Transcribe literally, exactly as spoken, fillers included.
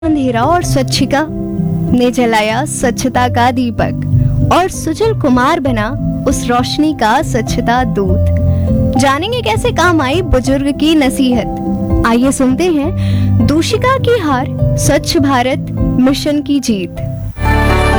अंधेरा और स्वच्छिका ने जलाया स्वच्छता का दीपक और सुजल कुमार बना उस रोशनी का स्वच्छता दूत। जानेंगे कैसे काम आई बुजुर्ग की नसीहत। आइए सुनते हैं दूषिका की हार, स्वच्छ भारत मिशन की जीत।